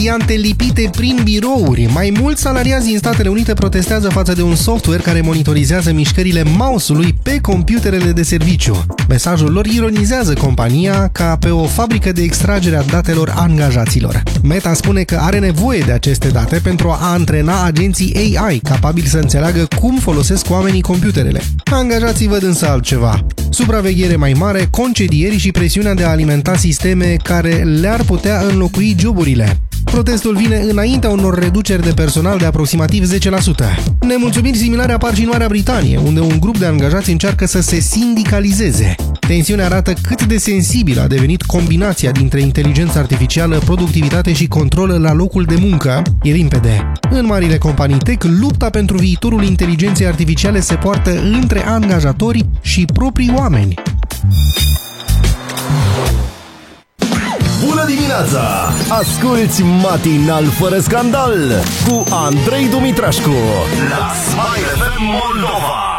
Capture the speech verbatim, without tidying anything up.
pliante lipite prin birouri. Mai mulți salariați din Statele Unite protestează față de un software care monitorizează mișcările mouse-ului pe computerele de serviciu. Mesajul lor ironizează compania ca pe o fabrică de extragere a datelor angajaților. Meta spune că are nevoie de aceste date pentru a antrena agenții A I capabili să înțeleagă cum folosesc oamenii computerele. Angajații văd însă altceva. Supraveghere mai mare, concedieri și presiunea de a alimenta sisteme care le-ar putea înlocui joburile. Protestul vine înaintea unor reduceri de personal de aproximativ zece la sută. Nemulțumiri similare apar și în Marea Britanie, unde un grup de angajați încearcă să se sindicalizeze. Tensiunea arată cât de sensibilă a devenit combinația dintre inteligență artificială, productivitate și control la locul de muncă. E limpede. În marile companii tech, lupta pentru viitorul inteligenței artificiale se poartă între angajatori și proprii oameni. Bună dimineața! Asculți Matinal fără scandal cu Andrei Dumitrașcu la Smile F M Moldova.